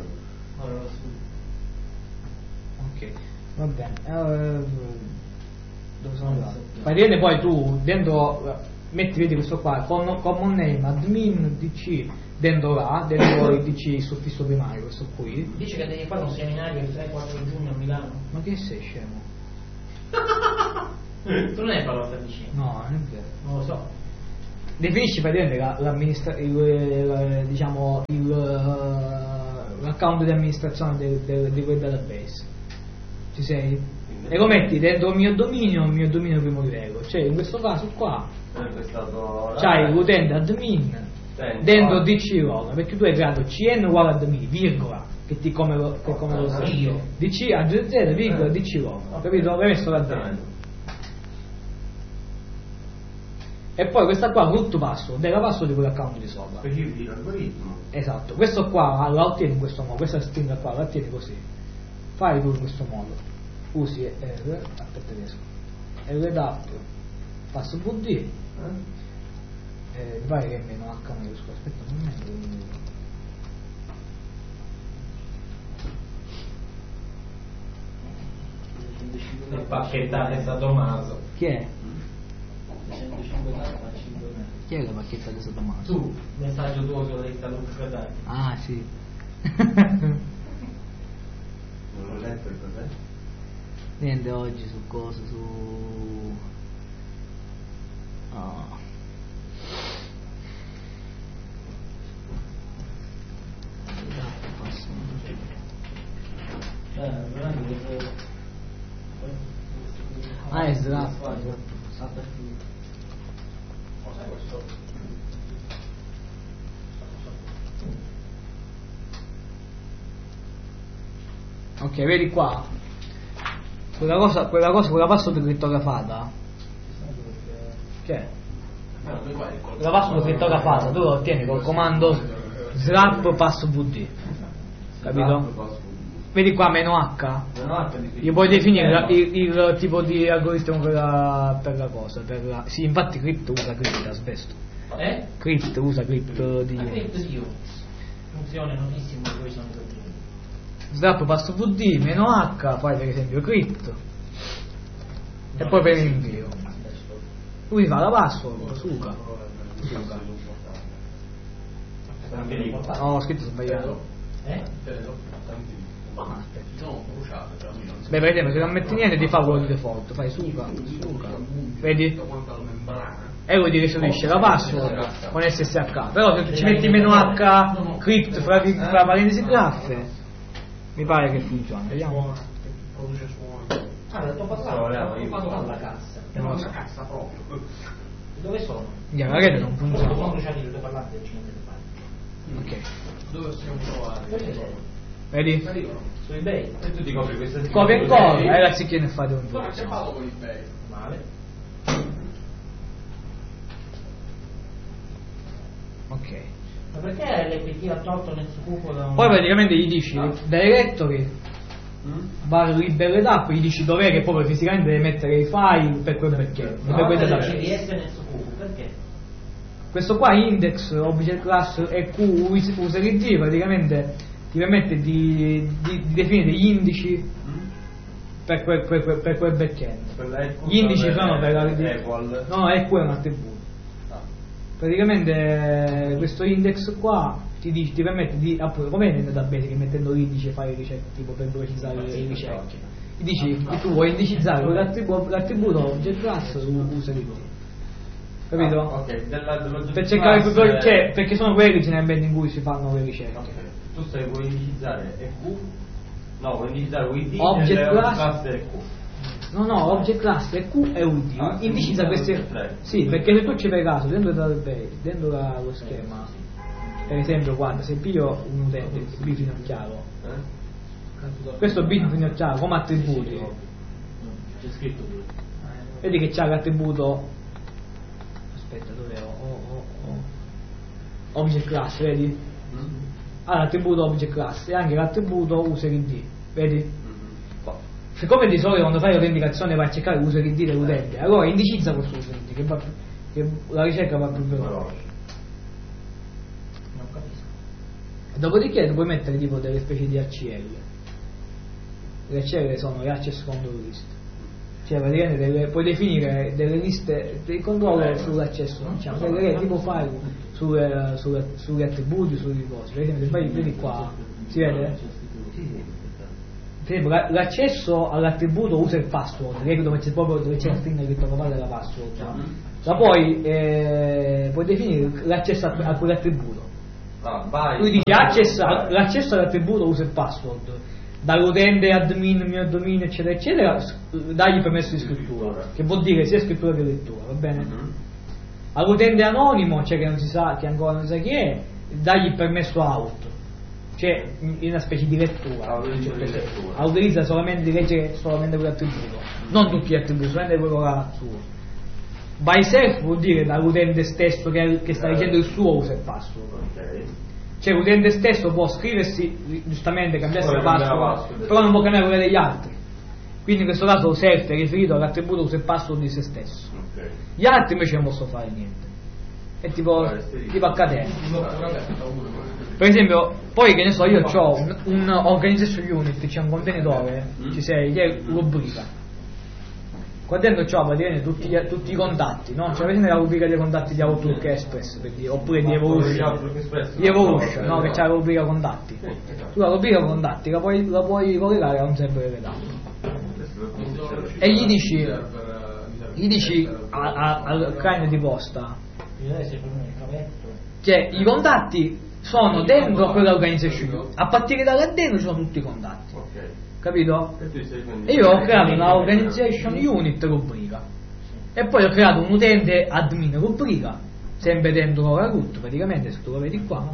Ok, va bene. Uh, dove sono andato? Praticamente poi tu dentro metti, vedi questo qua, con, common name, admin, D C, dentro là, dentro il D C il suffisso primario, questo qui. Dice che devi fare un seminario il tre quattro giugno a Milano. Ma che sei scemo? Tu non hai parlato vicino? No, non è vero. Non lo so. Definisci praticamente la, l'amministra- il, il, diciamo il, uh, l'account di amministrazione del, del, di quel database. Ci sei? E lo metti dentro il mio dominio, il mio dominio primo livello. Cioè in questo caso qua c'hai l'utente admin dentro D C log, perché tu hai creato C N uguale admin, virgola, che ti come lo, che come lo sai. D C A G Z virgola D C log, capito? L'hai messo là dentro. E poi questa qua root password è la password di quell'account di sopra. Specifichi l'algoritmo. Esatto, questo qua la ottieni in questo modo, questa stringa qua la ottieni così. Fai tu in questo modo. Usi R, aspetta adesso. R DAP, passo V D. Eh? Eh, mi pare che è meno H maiuscolo, aspetta un momento. Il pacchettato è stato Tommaso. Chi è? Chi è la pacchetta di Tommaso? Tu, messaggio tuo che ho letto Luca. Ah sì. Non l'ho letto il cos'è? Niente, oggi su cosa, su... Oh. Ah, è slap. Ok, vedi qua quella cosa, quella cosa, quella password crittografata. Che? La password crittografata tu la ottieni col comando slap pass vd, capito? Vedi qua meno H, io puoi definire il, il, il tipo di algoritmo per la, per la cosa, per la, sì, infatti crypt usa crypt asbesto. Eh? Crypt usa crypt di Unix. Crypt di Unix. Funzione notissimo di cui sono i slap passo vd meno H, fai per esempio crypt e no, poi per l'invio lui fa la password suca suca no, ho scritto sbagliato. Eh? Ah, aspetta. Beh, per esempio se non metti niente ti fa quello di default, fai suca suca, vedi? E lui ti restituisce la password con S S H, però se ci metti meno H crypt fra, fra parentesi graffe mi pare che funzioni, vediamo. Produce suoni. Ah, la sto passando, io vado dalla cassa. Non lo so. Cassa proprio. Dove sono? Yeah, la rete non funziona. Sono bruciati le tue parlanti del cinema. Ok. Dove possiamo trovare? Vedi? Su eBay. E tu ti copri questa Copia e incolla, e ragazzi che ne fate un po'. Ma che fatto con eBay? Male. Ok. Ma perché l'F T ha tolto nel suo cupo da un... Poi praticamente gli dici directory bar libere d'app, gli dici dov'è che proprio fisicamente deve mettere i file per quel perché no, per quel per database. C D S nel suo cupo, perché? Questo qua index object class E Q user I D praticamente ti permette di, di, di definire degli indici per quel, per quel, per quel backend. Gli indici sono per la equal. No, E Q è un attributo. Praticamente questo index qua ti, dice, ti permette di, appunto, come nel database che mettendo l'indice fai ricerche tipo per velocizzare le ricerche, ti dici che tu vuoi indicizzare quell'attributo, l'attributo object class su user I D, capito? Ah, okay. Della, per cercare più è... cioè, perché sono quelli generalmente in cui si fanno le ricerche. Okay. Tu stai vuoi indicizzare E Q, no, vuoi indicizzare U I D object e class, class E Q. No, no, object class E Q e U I D. Ah, indicizza questi. Sì, perché se tu ci fai caso dentro il database, dentro la, lo schema, per esempio, guarda, se piglio un utente, B fino a chiaro, eh? Questo B fino a chiaro come attributi, c'è scritto pure. Vedi che c'ha l'attributo. Aspetta, dov'è? Oh, oh, oh. Object class, vedi? Ha l'attributo object class e anche l'attributo user I D, vedi? Siccome di solito quando fai l'autenticazione vai a cercare l'user I D dell'utente, allora indicizza questo user I D che, va più, che la ricerca va più veloce. Non capisco. Dopodiché puoi mettere tipo delle specie di A C L. Le A C L sono le access control list. Cioè praticamente delle, puoi definire delle liste di controllo sull'accesso, diciamo, delle tipo file sulle, sulle, sugli attributi, sui cose. Per esempio se fai vedi qua, si vede? per esempio, la- l'accesso all'attributo usa il password, che è dove c'è proprio dove c'è la stringa che trovare della password. La poi eh, puoi definire l'accesso a, a quell'attributo. Ah, vai. Lui dice accesso, l'accesso all'attributo usa il password. Dall'utente admin, mio dominio, eccetera, eccetera, s- dagli permesso di scrittura, che vuol dire sia scrittura che lettura, va bene? Mhm. All'utente anonimo, cioè che non si sa, che ancora non sa chi è, dagli il permesso out, cioè in in una specie di lettura. Autorizzo Cioè, di lettura. autorizza solamente di leggere solamente quell'attributo, non tutti gli attributi, solamente quello là suo. By self vuol dire dall'utente stesso che, che sta leggendo il suo usa il password. Ok. Cioè l'utente stesso può scriversi, giustamente cambiarsi Può il cambiare la password, password. però non può cambiare quella degli altri. Quindi in questo caso self è riferito all'attributo usa il password di se stesso. Ok. Gli altri invece non possono fare niente. È tipo, tipo a catena. Per esempio, poi che ne so, io ho un, un organization unit, c'è un contenitore, ci sei, che è rubrica. Qua dentro c'ho praticamente tutti, gli- tutti i contatti, no? C'è presente la rubrica dei contatti di Outlook Express, per dire, oppure di Evolution. Di Evolution, no? Che c'è la rubrica contatti. Tu la rubrica contatti la puoi, la puoi collegare a un server redato. E gli dici, gli dici a- a- al client di posta che i contatti sono dentro quella organization, a partire da là dentro ci sono tutti i contatti, Ok. capito? E tu stai quindi- E io ho creato una organization unit rubrica e poi ho creato un utente admin rubrica sempre dentro la root, praticamente, se tu lo vedi qua,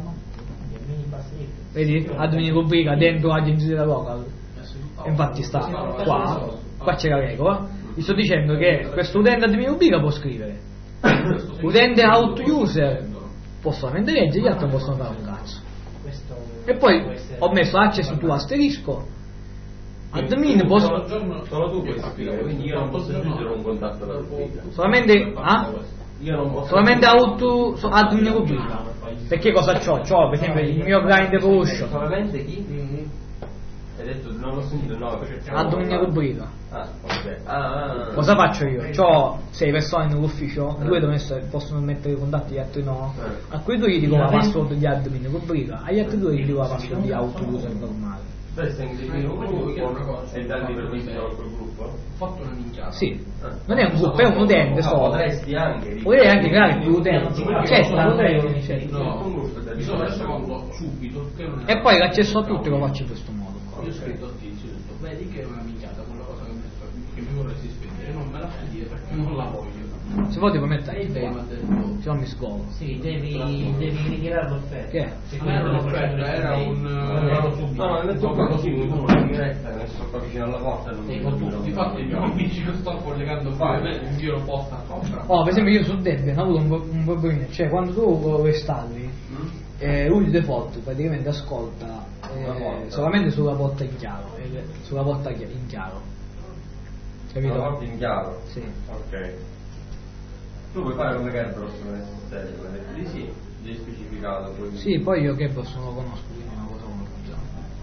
vedi? Admin rubrica dentro agenzia local. E infatti sta qua, qua c'è la regola. Vi sto dicendo che questo utente admin rubrica può scrivere, utente out user può solamente leggere, gli altri non possono fare un cazzo. E poi ho messo access to asterisco, admin può Solo solo tu puoi scrivere, quindi io non posso aggiungere un contatto alla rubrica. solamente ah? Io non posso solamente out so- admin rubrica. Perché cosa c'ho? C'ho per esempio il mio client evolution, Solamente chi? Hai detto non ho sentito il nome. admin rubrica. Ah, ok. Ah, ah, ah. Cosa faccio io? C'ho sei persone nell'ufficio, due devono essere- possono mettere i contatti, gli altri no. A quei due gli dico la password di admin rubrica, agli altri due gli dico la password di auto user normale. Beh, stai in definire un gruppo e dargli permesso al quel gruppo? Ho fatto una minchiata. Sì, non è un gruppo, è un utente Ah, solo. potresti anche Potrei anche creare più utenti, certo, potrei, certo. No. Mi sono reso conto subito che non E poi l'accesso a tutti lo faccio in questo modo. Io ho scritto al tizio, ho detto, vedi che è una minchiata quella cosa che mi, che mi vorresti spedire, non me la fai dire perché non la voglio. Se vuoi ti puoi mettere E lei mi qua, ha detto, se no mi scolo. Sì, devi, devi ritirare l'offerta. Che è? Se non era quello un'offerta, era un... Guardalo eh, subito. No, no, nel tuo caso sì, mi tu in diretta, che sto qua vicino alla porta e non Sì, mi con vedo. tutti. Difatti i miei amici che sto collegando qua, invio posta a compra. Oh, per esempio io su Debian ho avuto un, pro- un problemino, cioè quando tu lo installi, eh, lui di default praticamente ascolta eh, La porta. solamente sulla porta in chiaro, eh, sulla porta chi- in chiaro. Capito? La porta in chiaro? Sì. Ok. Tu puoi fare come Kerberos con S S L, come hai detto di sì, gli hai specificato. Poi Sì, poi io che posso non lo conosco, quindi non lo so come funziona.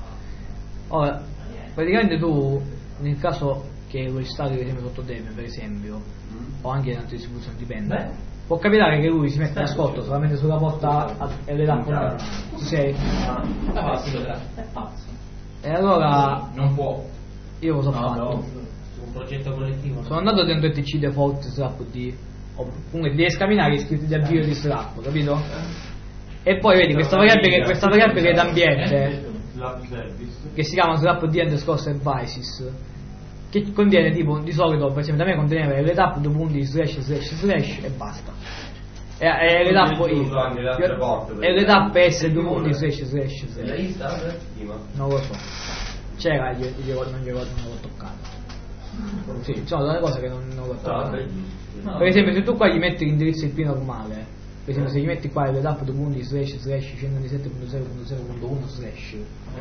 Ora, praticamente tu, nel caso che lo installi per esempio sotto Debian, per esempio, Mm. o anche in altre distribuzioni, dipende, può capitare che lui si mette l'ascolto solamente sulla porta a- e le dà con ci sei? È pazzo, è pazzo. E allora Non può. io cosa ho No, fatto? no, su un progetto collettivo. Sono andato dentro il T C default slap D, o comunque devi scaminare gli scritti di avvio di slap, capito? E poi vedi questa variabile che questa variabile d'ambiente Slap service. che si chiama slap D underscore services, che contiene tipo di solito, per esempio da me conteneva l'etap due punti slash slash slash e basta. E, e l'etap Quindi uso anche le altre porte, per e l'etap esempio. S due punti slash slash La slash. lista? Prima. Non lo so. C'era, gli, gli, non gli non l'ho toccato. Sì, ci sono delle cose che non, non l'ho No, toccato. vabbè. Per esempio se tu qua gli metti l'indirizzo I P normale, per esempio se gli metti qua l'etap due punti slash slash centonovantasette punto zero punto zero punto uno slash,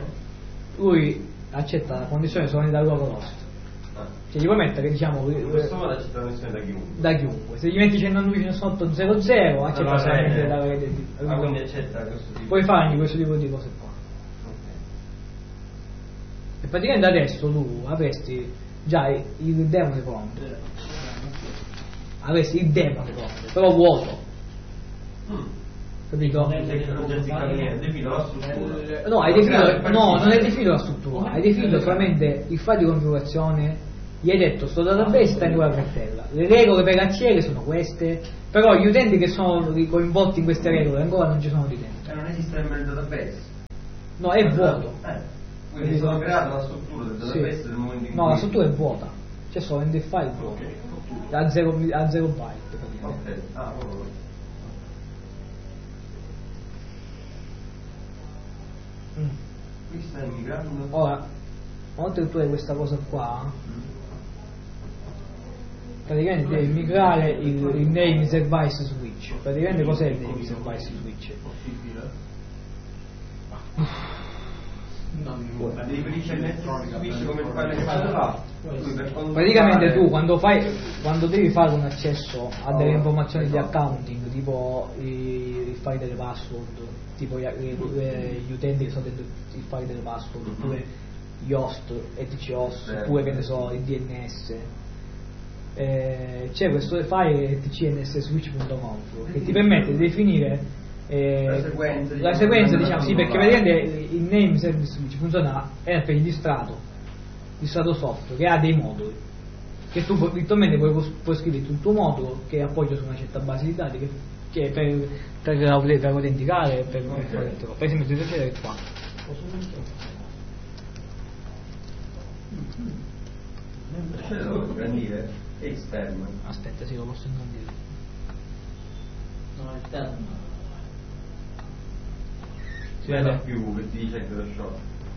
lui accetta la condizione solamente dal localhost. Ah. Cioè gli puoi mettere diciamo In questo modo c'è trasmissione da chiunque. da chiunque. Se gli metti centonove centosessantotto punto zero zero accetta Allora, solamente eh, dalla rete. Ah, quindi accetta questo tipo. Puoi fargli questo tipo di cose qua. E praticamente adesso tu avresti già il demo di fronte. Avresti il demo di fronte, però vuoto. Mm. capito? Definito la struttura. No, hai definito, no, non hai definito la struttura, hai definito solamente il file di configurazione, gli hai detto sto database sta in quella cartella, le regole per accedere sono queste, però gli utenti che sono coinvolti in queste regole ancora non ci sono di dentro. E non esiste nemmeno il database. No, è vuoto. Eh, quindi sono creata la struttura del database Sì. nel momento in No, cui... la struttura è vuota, c'è solamente il file vuoto, a zero, a zero byte praticamente. Ok, ah, proprio. Mm. Qui stai migrando. Ora, oltre che tu hai questa cosa qua, praticamente devi migrare il, il name service switch. Praticamente cos'è il name service switch? Ma devi riferirci al network switch come fai le cose là. Praticamente tu quando fai quando devi fare un accesso a delle informazioni di accounting, tipo i, i file delle password, tipo gli, gli, gli utenti che sono dentro i file delle password, oppure gli host, E T C host, oppure che ne so, il D N S. Eh, c'è questo file E T C N S switch punto conf che ti permette di definire eh, la sequenza, la sequenza diciamo, sì, perché praticamente il name service switch funziona è per il strato di strato software che ha dei moduli che tu virtualmente puoi, puoi scrivere il tuo modulo che appoggia su una certa base di dati che, che per, per, per autenticare per, per, fare tutto. Per esempio ti vedere qua c'è da ingrandire esterno. Aspetta, sì, lo posso ingrandire. No, è esterno. Si Veda vede? più che ti dice che lo shot.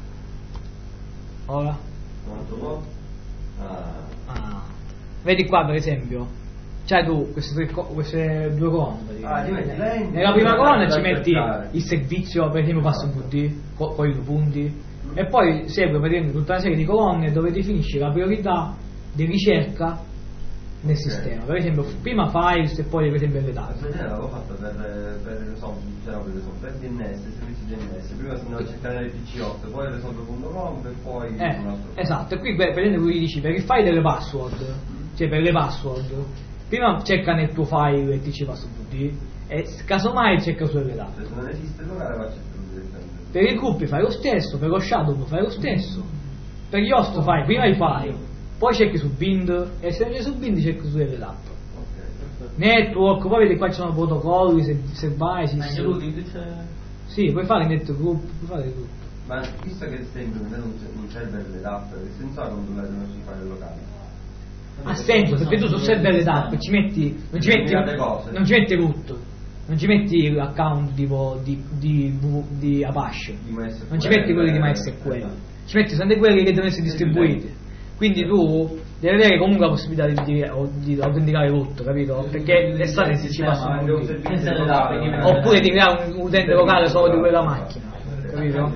Ora? Quanto può? Ah. Ah. Vedi qua per esempio, c'hai tu queste, tre co- queste due colonne. Ah, ti metti lei? Nella prima colonna Da ci metti cercare. il servizio, per esempio passo V D, co- con i due punti, e poi segue praticamente tutta una serie di colonne dove definisci la priorità di ricerca nel Ok. sistema. Per esempio prima files e poi per esempio le date. Questa l'avevo fatta per, per, insomma, c'erano per esempio per D N S, servizi D N S, prima si andava a cercare nel P C otto, poi resolve punto com e poi Eh, un altro. esatto, e qui per per esempio tu gli dici per il file delle password, cioè per le password, prima cerca nel tuo file T C password e casomai cerca sulle date. Cioè, se non esiste locale va a cercare direttamente. Per i gruppi fai lo stesso, per lo shadow fai lo stesso, per gli host fai prima i file, poi cerchi su bind e se non c'è su bind cerchi su delle app. Ok. Network, poi vedi qua ci sono protocolli, se- services. Ma anche lui dice... Sì, puoi fare net group, puoi fare group. Ma visto che stai implementando un un server le app, che senso ha controllare non si fa il locale? Ha senso, perché tu sul server le app ci metti, non ci metti, Determinate cose. non ci metti root, non ci metti l'account tipo di, di, di, di Apache, Di MySQL, non ci metti quelli di MySQL, esatto. ci metti sempre quelli che devono essere distribuiti. Quindi tu devi avere comunque la possibilità di, di, di autenticare root, capito? Perché le strade si ci passano Anche un tutti. servizio Senza le locale, date, non è- Oppure di creare un utente locale solo di quella macchina, capito?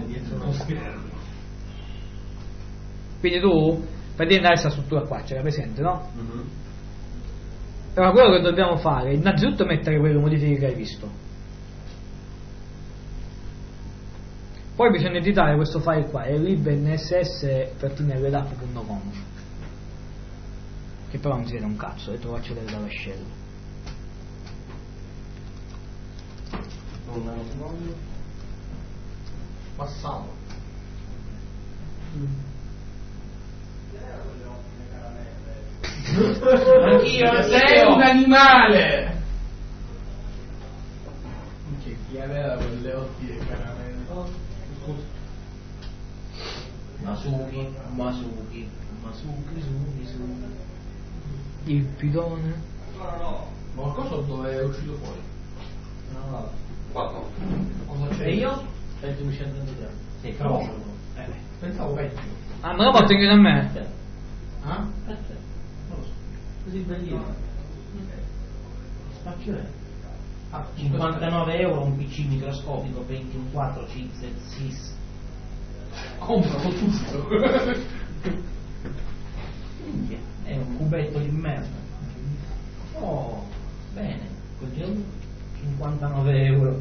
Quindi tu per diventare questa struttura qua, c'era presente, no? Mhm. Però quello che dobbiamo fare è innanzitutto mettere quelle modifiche che hai visto. Poi bisogna editare questo file qua, è libnss pertinelledapp punto com, che però non si vede un cazzo, e te lo faccio vedere dalla shell. Non voglio. Passato. Anch'io, Sei un animale! Che chi aveva quelle ottime caramelle? Masuki, Masuki, Masuki, Suki, Suki. Il pidone. Ma qualcosa dove è uscito fuori? No, Quattro. Cosa c'è? e io? centoduecentotrentatré. Sei frocio. Eh, pensavo peggio. Ah, ma lo porto anche da me? Ah? Perfetto. Non lo so. Così bellino. Spacchio è. Ah, cinquantanove euro un P C microscopico ventiquattro chipset S I S. Compralo tutto. Minchia, è un cubetto di merda. Oh, bene, così cinquantanove euro.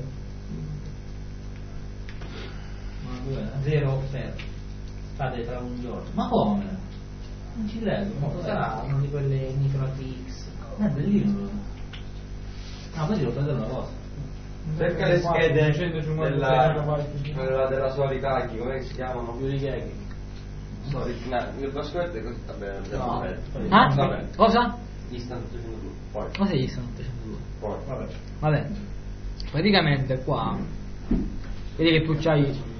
Ma due, zero offerta. Fate tra un giorno. Ma come? Non ci credo, ma sarà uno di quelle micro A T X. È bellino. Ah, poi devo prendere una cosa. Cerca le schede centocinquanta della, quella della Soritaghi, come si chiamano? Yurigeki. Sorry, no, il Pasquetta è così, vabbè, andiamo No. avanti. Ah? Vabbè, Cosa? gli stanno facendo due, poi, Cosa gli stanno facendo? poi, vabbè. Vabbè, praticamente qua vedi che tu c'hai